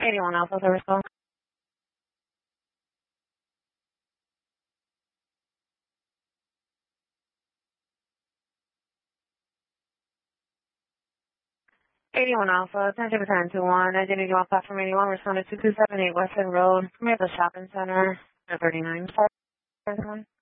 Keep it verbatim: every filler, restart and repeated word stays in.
eighty-one Alpha service call. eighty-one Alpha, ten ten two one, identity on platform eighty-one, responded to two seven eight West End Road, near the shopping center, at thirty-nine.